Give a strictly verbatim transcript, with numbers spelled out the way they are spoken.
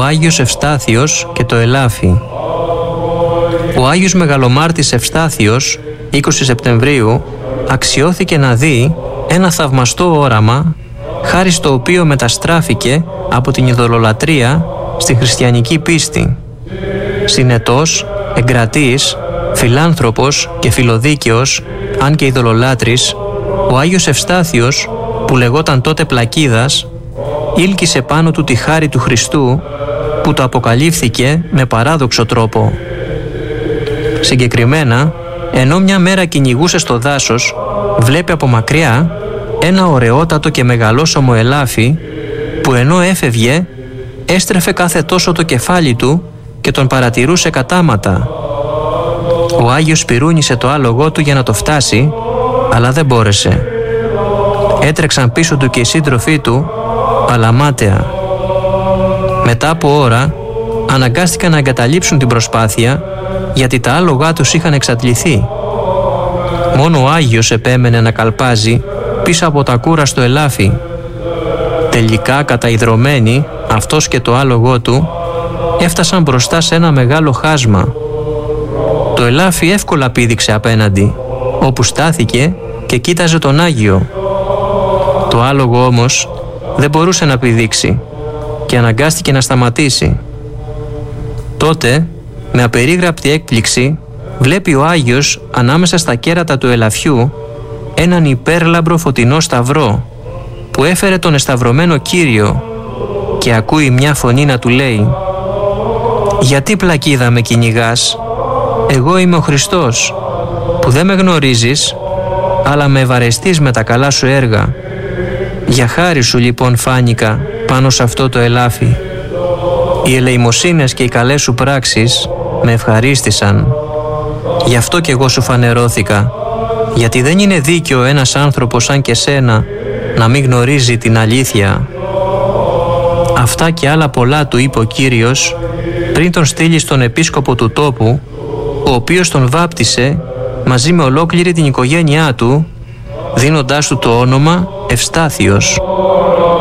Άγιος Ευστάθιος και το Ελάφι. Ο Άγιος Μεγαλομάρτης Ευστάθιος, είκοσι Σεπτεμβρίου, αξιώθηκε να δει ένα θαυμαστό όραμα, χάρη στο οποίο μεταστράφηκε από την ειδωλολατρεία στη χριστιανική πίστη. Συνετός, εγκρατής, φιλάνθρωπος και φιλοδίκαιος, αν και ειδωλολάτρης, ο Άγιος Ευστάθιος, που λεγόταν τότε Πλακίδας, ήλκησε πάνω του τη χάρη του Χριστού, που το αποκαλύφθηκε με παράδοξο τρόπο. Συγκεκριμένα, ενώ μια μέρα κυνηγούσε στο δάσος, βλέπει από μακριά ένα ωραιότατο και μεγαλόσωμο ελάφι, που ενώ έφευγε, έστρεφε κάθε τόσο το κεφάλι του και τον παρατηρούσε κατάματα. Ο Άγιος πυρούνισε το άλογό του για να το φτάσει, αλλά δεν μπόρεσε. Έτρεξαν πίσω του και οι σύντροφοί του, αλλά μάταια. Μετά από ώρα, αναγκάστηκαν να εγκαταλείψουν την προσπάθεια, γιατί τα άλογά τους είχαν εξαντληθεί. Μόνο ο Άγιος επέμενε να καλπάζει πίσω από τα κούρα στο ελάφι. Τελικά, καταϊδρωμένοι, αυτός και το άλογό του έφτασαν μπροστά σε ένα μεγάλο χάσμα. Το ελάφι εύκολα πήδηξε απέναντι, όπου στάθηκε και κοίταζε τον Άγιο. Το άλογο όμως δεν μπορούσε να πηδήξει και αναγκάστηκε να σταματήσει. Τότε, με απερίγραπτη έκπληξη, βλέπει ο Άγιος ανάμεσα στα κέρατα του ελαφιού έναν υπέρλαμπρο φωτεινό σταυρό που έφερε τον εσταυρωμένο Κύριο, και ακούει μια φωνή να του λέει: «Γιατί, Πλακίδα, με κυνηγάς? Εγώ είμαι ο Χριστός, που δεν με γνωρίζεις, αλλά με ευαρεστείς με τα καλά σου έργα. Για χάρη σου λοιπόν φάνηκα πάνω σε αυτό το ελάφι. Οι ελεημοσύνες και οι καλές σου πράξεις με ευχαρίστησαν. Γι' αυτό κι εγώ σου φανερώθηκα, γιατί δεν είναι δίκαιο ένας άνθρωπος σαν και σένα να μην γνωρίζει την αλήθεια». Αυτά και άλλα πολλά του είπε ο Κύριος πριν τον στείλει στον επίσκοπο του τόπου, ο οποίος τον βάπτισε μαζί με ολόκληρη την οικογένειά του, δίνοντάς του το όνομα Ευστάθιος.